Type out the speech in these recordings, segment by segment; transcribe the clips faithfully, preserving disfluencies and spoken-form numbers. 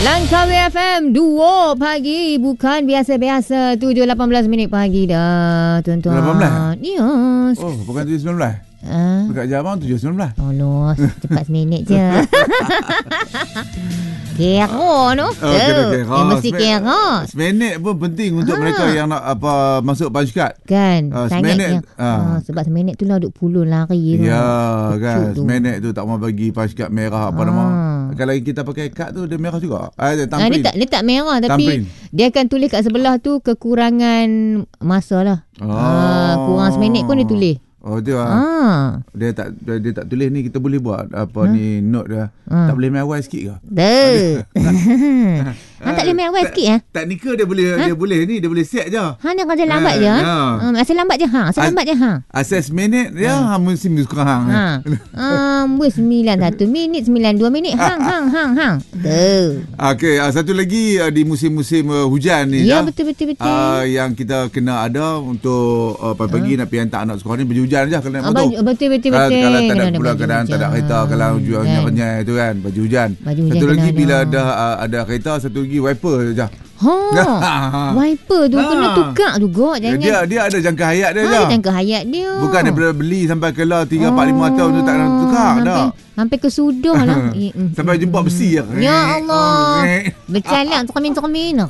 Langkawi F M dua pagi, bukan biasa-biasa. tujuh lapan belas minit pagi dah, tuan-tuan. lapan belas? Ya. Oh, bukan tujuh sembilan belas? Ha? Dekat Jabang tujuh sembilan belas. Oh, no. Cepat seminit je. Kera tu. Oh, kena kera. Dia mesti kera. Seminit pun penting untuk Ha. mereka yang nak apa masuk punchcard. Kan. Ah, sangat seminit, yang, ah, ah. sebab seminit tu lah duk puluh lari tu. Ya Kecut kan, tu. seminit tu tak mau bagi punchcard merah apa Ah. nama. Kalau kita pakai kad tu dia merah juga. Ah, dia Ah, dia tamprin. tak dia tak merah tapi Tamprin. dia akan tulis kat sebelah tu kekurangan masa lah. Oh. Ah, kurang seminit pun dia tulis. Oh dia Ah. dia tak dia, dia tak tulis ni, kita boleh buat apa ni note dia. Ha. Tak boleh main awal sikit ke? Dah. Ha, tak boleh main awal sikit ah. Teknikal dia boleh Ha? dia boleh ni, dia boleh set je. Ha, dia kerja lambat Ha, je. ya. Ha, asal lambat je ha. Asal As- lambat je ha. Asas minit dia ha. mesti mesti kurang. Ha. Um, sembilan satu minit, sembilan dua minit. Hang, hang, hang, hang. Tu. Okey, uh, satu lagi uh, di musim-musim uh, hujan ni Ya, dah, betul, betul, betul. Uh, yang kita kena ada untuk uh, pagi-pagi nak pergi hantar anak sekolah ni baju hujan je kalau naik Ah, motor. baju- betul, betul, Kalau, betul. kalau tak Kena ada ada pula baju kadang tak ada hujan. kereta, kalau jual Kan. renyai tu kan, baju hujan. Baju hujan Satu kena lagi ada. bila dah uh, ada kereta, satu lagi wiper je. Ha. Wiper tu kena tukar juga. Jangan. Dia dia ada jangka hayat dia ha, je. jangka hayat dia. Bukan daripada beli sampai kelar tiga, empat, lima tahun tu tak nak tukar hampir, dah. Hampir kesudah lah. Eh, mm, Sampai jumpa besi je. Ya Allah. Eh. Bercalak termin-termin.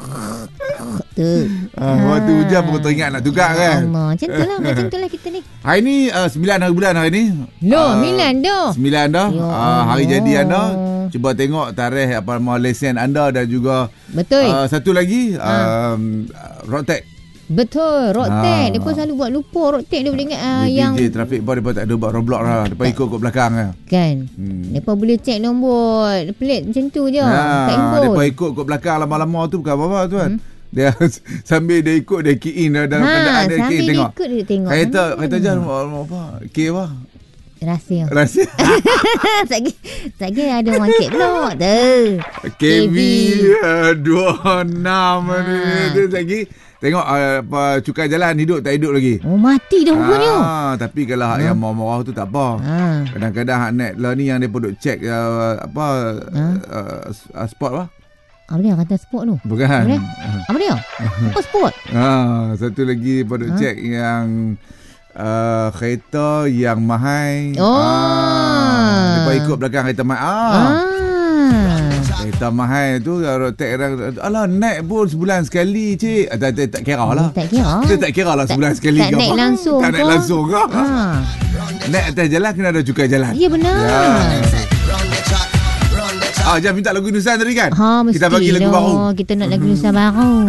Tu. Ah, waktu hujan pun teringat nak tukar kan. Allah. Macam tu lah. Macam tu lah kita ni. Hari ni uh, sembilan hari bulan hari ni. Loh, Ah, Milan dah. Sembilan dah. Ya Uh, hari Allah. jadi anda. Cuba tengok tarikh apa nama lesen anda dan juga Betul. uh, satu lagi Ha. um, road tag. Betul. Road Ah. tag. Dia pun selalu buat lupa road tag. Dia boleh ingat uh, D J yang... traffic bar dia tak ada buat roadblock lah. Depan ikut kat belakang lah. Kan. Hmm. Dia pun boleh check nombor plate macam tu je. Tak Ha, input. depan ikut kat belakang lama-lama tu bukan apa-apa tu kan. Hmm. Dia sambil dia ikut dia key in dalam Ha, keadaan dia key sambil in dia tengok. ikut dia tengok. Kereta Hmm. kereta jalan apa? Key apa? Rahsia. Rahsia. tak lagi ada orang cek pula. Tu. K B dua enam ni. Dia lagi tengok uh, apa cukai jalan hidup tak hidup lagi. Oh, mati dah rupanya. Ah, tapi kalau hak yang marah-marah tu tak apa. Ha. Kadang-kadang hak net lah ni yang dia pun duk check uh, apa Ha? uh, uh, spot apa? Apa dia kata sport tu? Bukan. Apa dia? Apa dia? Apa sport? Ah, satu lagi pun duk Ha? check yang uh, kereta yang mahal. Oh. Ah, dia ikut belakang kereta mahal. Ah. Ah. Kereta mahal tu road tag orang, alah naik pun sebulan sekali cik. Ah, tak, tak, tak kira lah. Tak kira. Dia tak kira lah sebulan sekali tak ke naik apa. langsung Tak naik ke? langsung ke? Ha. Naik atas jalan kena ada cukai jalan. Ya benar. Ya. Ah, jangan minta lagu Nusan tadi kan? Ha, mesti Kita bagi lagu lah. baru. Kita nak lagu Nusa baru.